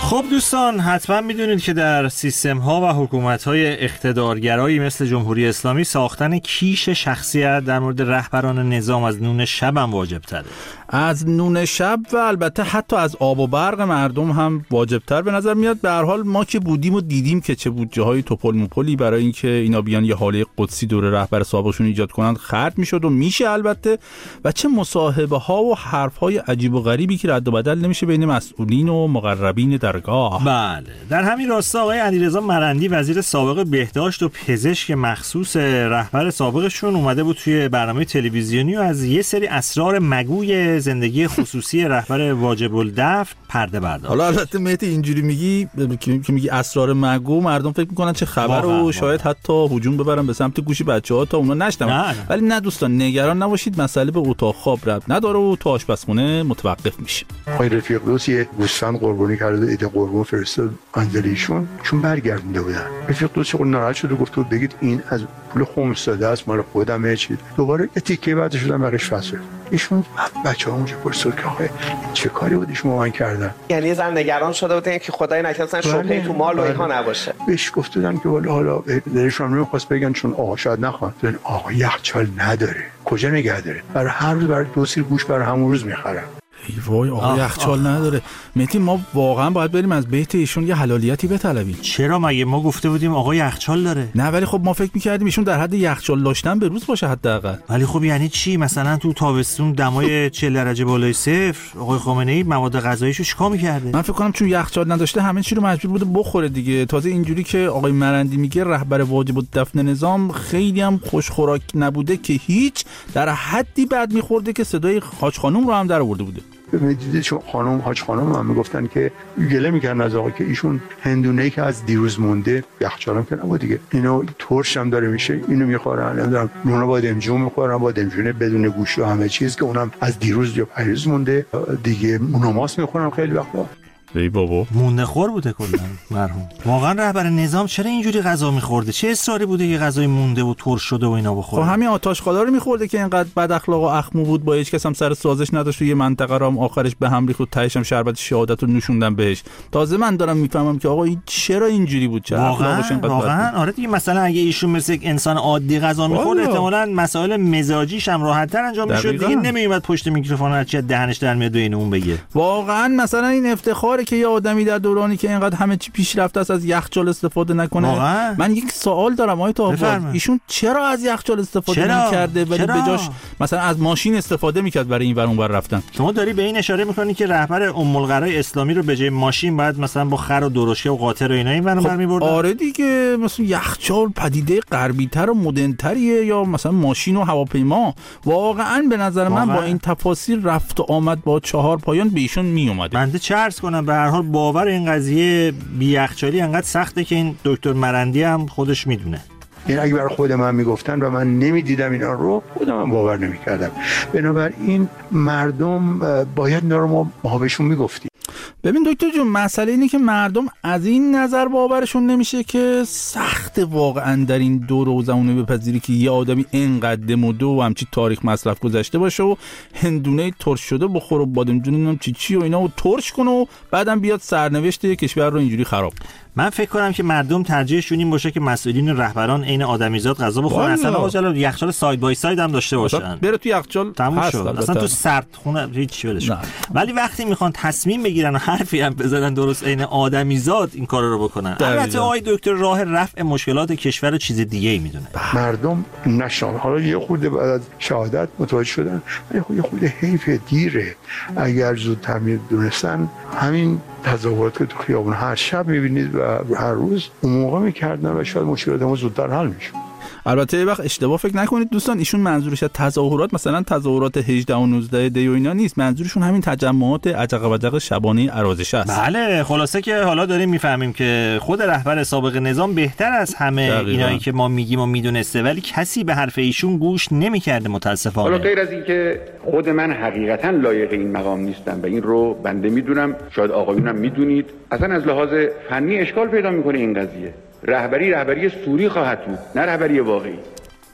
خب دوستان، حتما میدونید که در سیستم ها و حکومت های اقتدارگرایی مثل جمهوری اسلامی ساختن کیش شخصیت در مورد رهبران نظام از نون شب هم واجب تره. از نون شب و البته حتی از آب و برق مردم هم واجب تر به نظر میاد. به هر حال ما که بودیم و دیدیم که چه بودجه های توپل موپلی برای اینکه اینا بیان یه حاله قدسی دور رهبر سابقشون ایجاد کنن خرج میشد و میشه البته، و چه مصاحبه ها و حرف های عجیب و غریبی که رد و بدل نمیشه بین مسئولین و مقربین درگاه. بله، در همین راستا آقای علیرضا مرندی وزیر سابق بهداشت و پزشک مخصوص رهبر سابقشون اومده بود توی برنامه تلویزیونی و از یه سری اسرار مگوی زندگی خصوصی رهبر واجب الدفن پرده برداشت. حالا البته مهدی اینجوری میگی که میگی اسرار مگو، مردم فکر میکنن چه خبر و شاید حتی هجوم ببرن به سمت گوشی بچه‌ها تا اونا نشنون. ولی نه دوستان، نگران نباشید، مسئله به اتاق خواب ربط نداره و تو آشپزخونه متوقف میشه. آقای رفیق دوست یه گوسفند قربانی کرده، ایده قربون فرستاد انجلیشون چون برگردونده بودن. رفیق دوست خود ناراحت شد و گفت تو بگید این از پول خمس داده است، مال خودمه. چی دوباره یه تیکه بعدش شدن برش فصل. ایشون بچه‌ها اونجا پرسید که آخه چه کاری بود شما من کردن؟ یعنی زن نگران شده بودن که خدای نکنه مثلا شبهه تو مال و اینها نباشه. بهش گفتن که حالا دلشون نمی‌خواست بگن چون آقا شاید نخواد. آقا یخچال نداره، کجا نگه داره؟ برای هر روز برای 2 سیر گوشت برای همون روز می‌خرم. ای وای، آقا یخچال نداره. مهدی ما واقعا باید بریم از بیت ایشون یه حلالیتی بطلبیم. چرا؟ مگه ما گفته بودیم آقا یخچال داره؟ نه ولی خب ما فکر می‌کردیم ایشون در حد یخچال داشتن به روز باشه حداقل. ولی خب یعنی چی؟ مثلا تو تابستون دمای 40 درجه بالای صفر آقای خامنه‌ای مواد غذاییشو چیکار می‌کرده؟ من فکر کنم چون یخچال نداشته همه چی رو مجبور بوده بخوره دیگه. تازه اینجوری که آقای مرندی میگه رهبر واجب الدفن نظام خیلی هم خوش خوراک نبوده که هیچ، در حدی بد می‌خورده که صدای حاج خانم رو هم در آورده بوده. میدیدید چون خانم حاج خانم هم میگفتن که گله میکردن از آقا که ایشون هندونه‌ای که از دیروز مونده یخچالم که نبود دیگه، اینو ترش هم داره میشه، اینو میخورن، نمیدونم اونا بادمجون میخورن، بادمجون بدون گوشت و همه چیز که اونم از دیروز یا پریروز مونده دیگه، موناماس میخورن خیلی وقتا. ای بابا مونده خور بوده کلا مرحوم. واقعا رهبر نظام چرا اینجوری غذا میخورده؟ چه اصراری بوده که غذای مونده و ترش شده و اینا بخوره؟ خب همین آتش خالا رو میخورده که اینقدر بد اخلاق و اخمو بود، با هیچ کس هم سر سازش نداشت و یه منطقه رو هم آخرش به هم ریخت و تهش هم شربت شهادت رو نوشوندن بهش. تازه من دارم میفهمم که آقا این چرا اینجوری بود، چه اخلاقش اینقدر واقعا آره دیگه. مثلا اگه ایشون مثل یک انسان عادی غذا میخورد احتمالاً مسائل مزاجیش هم راحت‌تر انجام میشد دیگه، نمیومد پشت میکروفون هر چی دهنش در میاد و اینو اون بگه. واقعا مثلا این افتخاره که یه آدمی در دورانی که اینقدر همه چی پیشرفته است از یخچال استفاده نکنه. من یک سوال دارم آقای طاهر، ایشون چرا از یخچال استفاده نکرده ولی به جاش مثلا از ماشین استفاده میکرد برای این ور اون ور رفتن؟ شما داری به این اشاره میکنی که رهبر ام القرای اسلامی رو به جای ماشین بعد مثلا با خر و درشکه و قاطر و اینا این ور میبردن؟ آره دیگه، مثلا یخچال پدیده غربی‌تر و مدرن‌تریه یا مثلا ماشین و هواپیما. واقعا به نظر من با این تفاصیل رفت و آمد با 4 پایان به ایشون میومد. بنده چه عرض کنم، به هر حال باور این قضیه بی یخچالی انقدر سخته که این دکتر مرندی هم خودش میدونه. این اگه برای خود من میگفتن و من نمیدیدم اینا رو، خودم باور نمیکردم. بنابراین مردم باید اینا رو ما بهشون میگفتیم. ببین دکتر جون، مسئله اینه که مردم از این نظر باورشون نمیشه که سخت واقعا در این دور و زمانه بپذیری که یه آدمی اینقدر مده و همچی تاریخ مصرف گذشته باشه و هندونه ترش شده بخور و بادمجون چی و اینا و ترش کنه و بعدم بیاد سرنوشت یه کشور رو اینجوری خراب. من فکر کنم که مردم ترجیحشون این باشه که مسئولین و رهبران عین آدمیزاد غذا بخورن، اصلا یخچال ساید بای ساید هم داشته باشن. بره تو یخچال تموم شد، اصلا تو سردخونه هیچ چی ولش. ولی وقتی میخوان تصمیم بگیرن و حرفی هم بزنن درست عین آدمیزاد این کارا رو بکنن. البته آقای دکتر راه رفع مشکلات کشور چیز دیگه ای میدونه. مردم نشان حالا یه خورده بعد از شهادت متوجه شدن، یه خورده حیف دیره. اگر زودتر میدونستن همین تظاهرات که تو خیابون هر شب میبینید و هر روز اون موقع میکردن و شاید مشکلات ما زودتر حل میشد. البته یه وقت اشتباه فکر نکنید دوستان، ایشون منظورش از تظاهرات مثلا تظاهرات 18 و 19 دی و اینا نیست، منظورشون همین تجمعات عجق و وجق شبانه عرازش است. بله، خلاصه که حالا داریم میفهمیم که خود رهبر سابق نظام بهتر از همه اینایی که ما میگیم و میدونسته، ولی کسی به حرف ایشون گوش نمیکرده متاسفانه. حالا غیر از این که خود من حقیقتا لایق این مقام نیستم و این رو بنده میدونم، شاید آقایونم میدونید، اصلا از لحاظ فنی اشکال پیدا میکنه این قضیه. رهبری سوری خواهد بود، نه رهبری واقعی.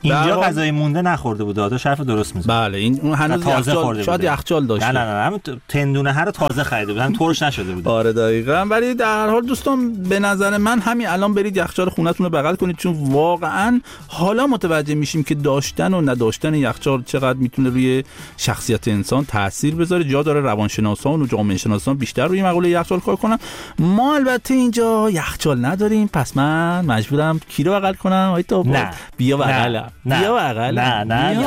اینجا غذای مونده نخورده بود، دادا حرف درست میزنه. بله این اون هنوز یخچال، شاید یخچال داشته. نه همون تندونه ها رو تازه خریده بود، هم ترش نشده بود. آره دقیقاً. ولی در هر حال دوستان به نظر من همین الان برید یخچال خونتون رو بغل کنید، چون واقعاً حالا متوجه میشیم که داشتن و نداشتن یخچال چقدر میتونه روی شخصیت انسان تاثیر بذاره. جا داره روانشناسان و جامعه شناسان بیشتر روی مقوله یخچال کار کنن. ما البته اینجا یخچال نداریم، پس من مجبورم کی رو بغل کنم؟ آی تو بیا بغلم. بیا بغلم. نه